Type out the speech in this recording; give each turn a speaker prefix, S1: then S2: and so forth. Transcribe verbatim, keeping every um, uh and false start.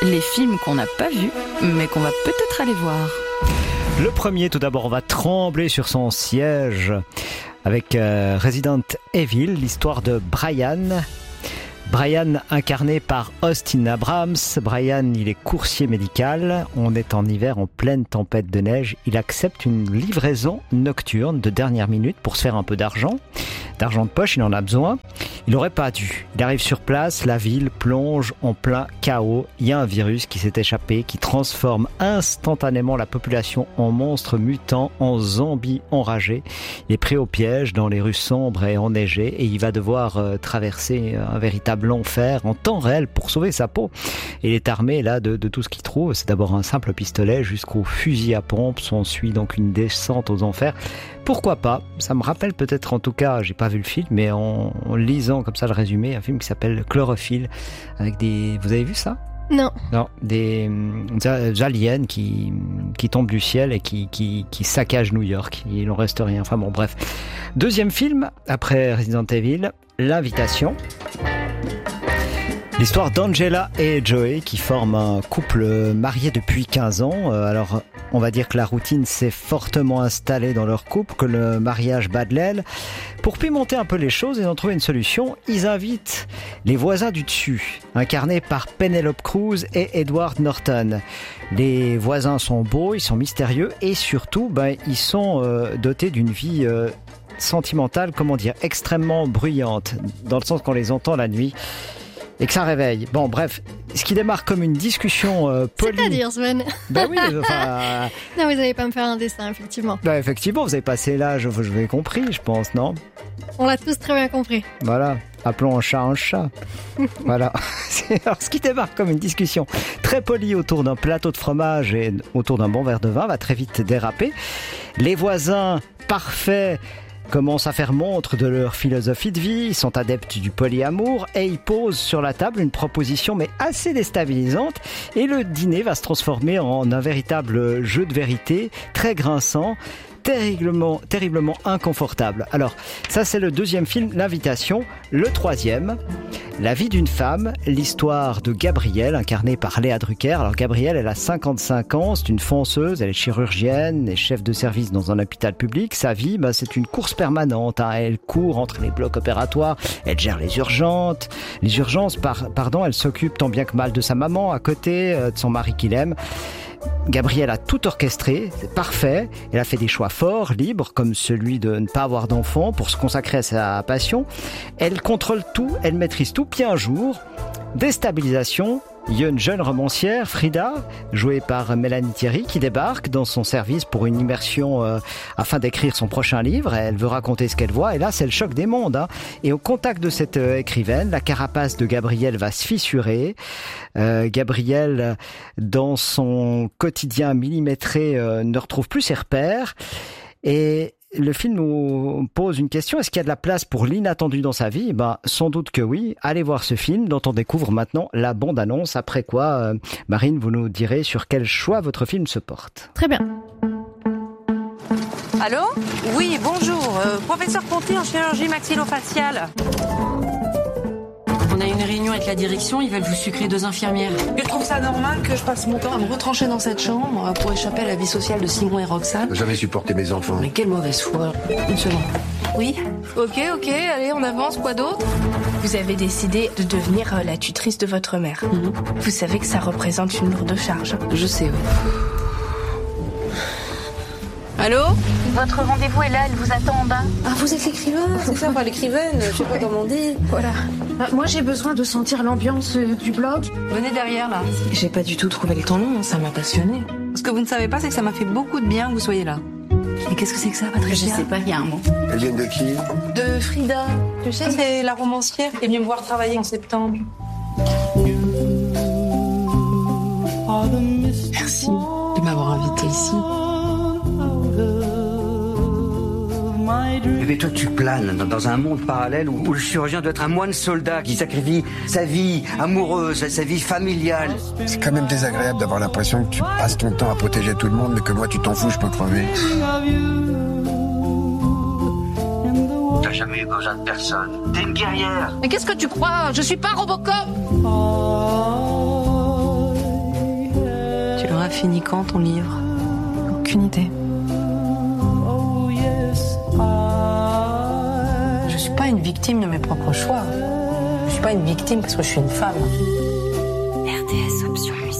S1: les films qu'on n'a pas vus, mais qu'on va peut-être aller voir.
S2: Le premier, tout d'abord, on va trembler sur son siège avec euh, Resident Evil, l'histoire de Brian. Brian, incarné par Austin Abrams. Brian, il est coursier médical. On est en hiver, en pleine tempête de neige. Il accepte une livraison nocturne de dernière minute pour se faire un peu d'argent. D'argent de poche, il en a besoin. Il n'aurait pas dû. Il arrive sur place, la ville plonge en plein chaos. Il y a un virus qui s'est échappé, qui transforme instantanément la population en monstres mutants, en zombies enragés. Il est pris au piège dans les rues sombres et enneigées et il va devoir euh, traverser un véritable enfer en temps réel pour sauver sa peau. Et il est armé là de, de tout ce qu'il trouve. C'est d'abord un simple pistolet jusqu'au fusil à pompe. S'ensuit donc une descente aux enfers. Pourquoi pas? Ça me rappelle peut-être, en tout cas, j'ai pas vu le film, mais en, en lisant comme ça le résumé, un film qui s'appelle Chlorophylle, avec des... Vous avez vu ça?
S3: Non.
S2: Non, des, des aliens qui, qui tombent du ciel et qui, qui, qui saccagent New York. Il n'en reste rien. Enfin bon, bref. Deuxième film, après Resident Evil, L'Invitation. L'histoire d'Angela et Joey qui forment un couple marié depuis quinze ans. Alors, on va dire que la routine s'est fortement installée dans leur couple, que le mariage bat de l'aile. Pour pimenter un peu les choses et en trouver une solution, ils invitent les voisins du dessus, incarnés par Penelope Cruz et Edward Norton. Les voisins sont beaux, ils sont mystérieux et surtout, ben, ils sont euh, dotés d'une vie euh, sentimentale, comment dire, extrêmement bruyante, dans le sens qu'on les entend la nuit. Et que ça réveille. Bon, bref, ce qui démarre comme une discussion euh, polie...
S3: C'est-à-dire, Sven?
S2: Ben oui, enfin...
S3: Non, vous n'allez pas me faire un dessin, effectivement.
S2: Ben effectivement, vous avez passé l'âge, je l'ai compris, je pense, non?
S3: On l'a tous très bien compris.
S2: Voilà, appelons un chat un chat. Voilà. Alors, ce qui démarre comme une discussion très polie autour d'un plateau de fromage et autour d'un bon verre de vin va très vite déraper. Les voisins parfaits commencent à faire montre de leur philosophie de vie, ils sont adeptes du polyamour et ils posent sur la table une proposition mais assez déstabilisante et le dîner va se transformer en un véritable jeu de vérité très grinçant, terriblement, terriblement inconfortable. Alors, ça c'est le deuxième film, L'Invitation. Le troisième, La vie d'une femme, l'histoire de Gabrielle, incarnée par Léa Drucker. Alors Gabrielle, elle a cinquante-cinq ans, c'est une fonceuse, elle est chirurgienne et chef de service dans un hôpital public. Sa vie, bah, c'est une course permanente, hein. Elle court entre les blocs opératoires, elle gère les urgences, les urgences, par, pardon, elle s'occupe tant bien que mal de sa maman, à côté euh, de son mari qu'il aime. Gabrielle a tout orchestré, c'est parfait. Elle a fait des choix forts, libres, comme celui de ne pas avoir d'enfant pour se consacrer à sa passion. Elle contrôle tout, elle maîtrise tout. Puis un jour, déstabilisation, il y a une jeune romancière, Frida, jouée par Mélanie Thierry, qui débarque dans son service pour une immersion euh, afin d'écrire son prochain livre. Elle veut raconter ce qu'elle voit et là, c'est le choc des mondes, hein. Et au contact de cette euh, écrivaine, la carapace de Gabrielle va se fissurer. Euh, Gabrielle, dans son quotidien millimétré, euh, ne retrouve plus ses repères. Et le film nous pose une question, est-ce qu'il y a de la place pour l'inattendu dans sa vie? Ben, sans doute que oui. Allez voir ce film dont on découvre maintenant la bande-annonce. Après quoi, euh, Marine, vous nous direz sur quel choix votre film se porte.
S3: Très bien.
S4: Allô? Oui, bonjour. Euh, professeur Ponty en chirurgie maxillofaciale. On a une réunion avec la direction, ils veulent vous sucrer deux infirmières.
S5: Je trouve ça normal que je passe mon temps à me retrancher dans cette chambre pour échapper à la vie sociale de Simon et Roxane.
S6: J'ai jamais supporté mes enfants.
S5: Mais quelle mauvaise foi. Une seconde. Oui? Ok, ok, allez, on avance, quoi d'autre?
S7: Vous avez décidé de devenir la tutrice de votre mère. Mm-hmm. Vous savez que ça représente une lourde charge.
S5: Je sais, oui. Allô?
S7: Votre rendez-vous est là, elle vous attend en bas.
S5: Ah, vous êtes l'écrivain, c'est ça, pas l'écrivaine, je sais pas demander.
S7: Voilà. Bah, moi, j'ai besoin de sentir l'ambiance euh, du blog.
S4: Venez derrière, là.
S5: J'ai pas du tout trouvé le temps long, ça m'a passionné.
S4: Ce que vous ne savez pas, c'est que ça m'a fait beaucoup de bien que vous soyez là. Et qu'est-ce que c'est que ça, Patricia?
S7: Je sais pas, il y a un mot.
S6: Elles viennent de qui?
S5: De Frida.
S4: Tu sais, c'est la romancière qui est venue me voir travailler en septembre.
S5: Merci de m'avoir invitée ici.
S8: Mais toi, tu planes dans, dans un monde parallèle où, où le chirurgien doit être un moine soldat qui sacrifie sa vie amoureuse, sa, sa vie familiale.
S6: C'est quand même désagréable d'avoir l'impression que tu passes ton temps à protéger tout le monde, mais que moi, tu t'en fous, je peux crever.
S8: T'as jamais eu besoin de personne. T'es une guerrière.
S7: Mais qu'est-ce que tu crois? Je suis pas Robocop.
S5: finit quand ton livre?
S1: Aucune idée.
S5: Je suis pas une victime de mes propres choix. Je suis pas une victime parce que je suis une femme.
S1: R D S Option.